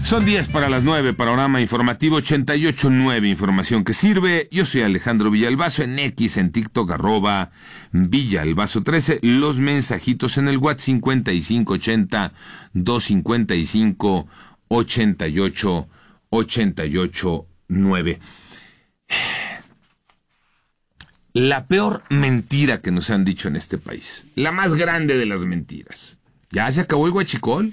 Son 10 para las 9, panorama informativo 88.9, información que sirve. Yo soy Alejandro Villalbazo, en X, en TikTok, @Villalbazo13. Los mensajitos en el WhatsApp 5580-255-88-9. La peor mentira que nos han dicho en este país, la más grande de las mentiras. ¿Ya se acabó el huachicol?